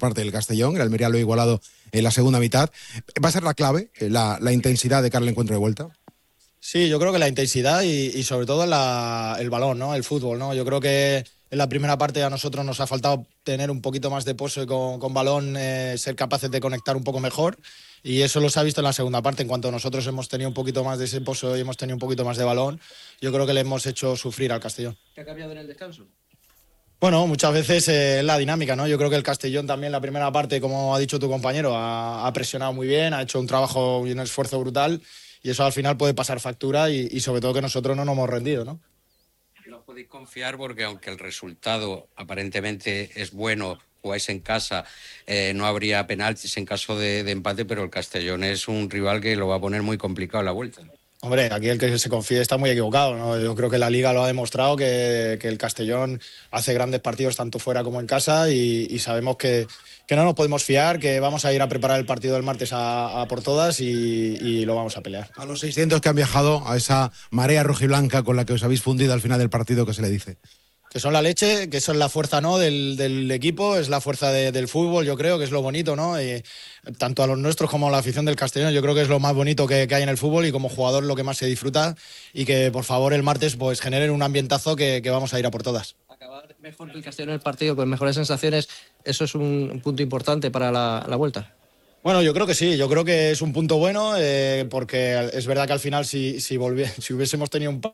parte del Castellón. El Almería lo ha igualado en la segunda mitad. ¿Va a ser la clave, la intensidad de cara al encuentro de vuelta? Sí, yo creo que la intensidad y sobre todo el balón, ¿no? El fútbol, ¿no? Yo creo que en la primera parte a nosotros nos ha faltado tener un poquito más de pose con balón, ser capaces de conectar un poco mejor, y eso lo se ha visto en la segunda parte. En cuanto nosotros hemos tenido un poquito más de ese pozo y hemos tenido un poquito más de balón, yo creo que le hemos hecho sufrir al Castellón. ¿Qué ha cambiado en el descanso? Bueno, muchas veces es la dinámica, ¿no? Yo creo que el Castellón también la primera parte, como ha dicho tu compañero, ha presionado muy bien, ha hecho un trabajo y un esfuerzo brutal, y eso al final puede pasar factura y sobre todo que nosotros no nos hemos rendido, ¿no? No podéis confiar porque aunque el resultado aparentemente es bueno, jugáis en casa, no habría penaltis en caso de empate, pero el Castellón es un rival que lo va a poner muy complicado a la vuelta. Hombre, aquí el que se confíe está muy equivocado, ¿no? Yo creo que la Liga lo ha demostrado, que el Castellón hace grandes partidos tanto fuera como en casa, y sabemos que no nos podemos fiar, que vamos a ir a preparar el partido del martes a por todas y lo vamos a pelear. A los 600 que han viajado, a esa marea rojiblanca con la que os habéis fundido al final del partido, ¿qué se le dice? Que son la leche, que son la fuerza, ¿no?, del equipo, es la fuerza del fútbol, yo creo que es lo bonito, ¿no? Tanto a los nuestros como a la afición del Castellón, yo creo que es lo más bonito que hay en el fútbol, y como jugador lo que más se disfruta, y que por favor el martes pues generen un ambientazo que vamos a ir a por todas. Acabar mejor que el Castellón el partido, con mejores sensaciones, eso es un punto importante para la vuelta. Bueno, yo creo que sí, yo creo que es un punto bueno, porque es verdad que al final si hubiésemos tenido un...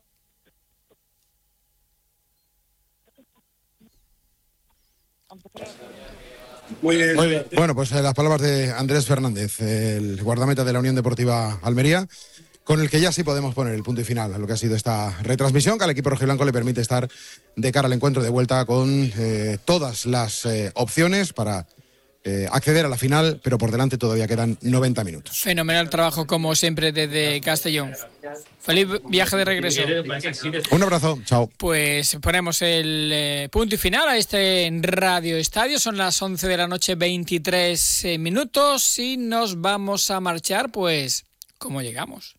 Muy bien. Bueno, pues las palabras de Andrés Fernández, el guardameta de la Unión Deportiva Almería, con el que ya sí podemos poner el punto y final a lo que ha sido esta retransmisión, que al equipo rojiblanco le permite estar de cara al encuentro de vuelta con todas las opciones para acceder a la final, pero por delante todavía quedan 90 minutos. Fenomenal trabajo, como siempre, desde Castellón. Feliz viaje de regreso. Un abrazo, chao. Pues ponemos el punto y final a este Radio Estadio. Son las 11 de la noche, 23 minutos, y nos vamos a marchar, pues, ¿cómo llegamos?